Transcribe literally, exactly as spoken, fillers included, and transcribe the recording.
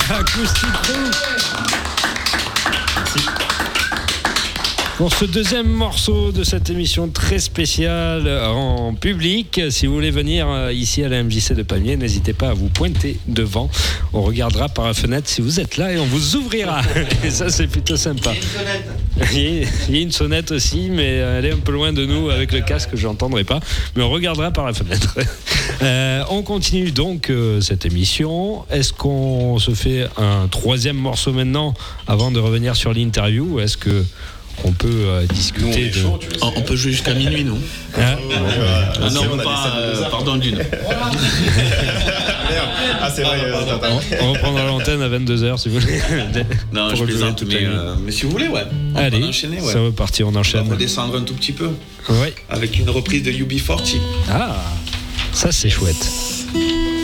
Acoustic Crew. Pour ce deuxième morceau de cette émission très spéciale en public, si vous voulez venir ici à la M J C de Pamiers, n'hésitez pas à vous pointer devant. On regardera par la fenêtre si vous êtes là et on vous ouvrira. Et ça, c'est plutôt sympa. Il y a une sonnette aussi, mais elle est un peu loin de nous avec le casque, je n'entendrai pas. Mais on regardera par la fenêtre. Euh, on continue donc euh, cette émission. Est-ce qu'on se fait un troisième morceau maintenant avant de revenir sur l'interview, ou est-ce que on peut euh, discuter nous, on, de... chaud, on, on peut jouer jusqu'à minuit, nous. Hein bon, euh, ah non, on pas, euh, pardon, d'une. Ah, c'est vrai, on, on reprendra l'antenne à vingt-deux heures si vous voulez. Non, je plaisante, mais, euh, mais si vous voulez, ouais. On Allez, peut enchaîner, ouais. Ça va partir, on enchaîne. On va redescendre un tout petit peu. Ouais. Avec une reprise de U B quarante. Ah, ça c'est chouette.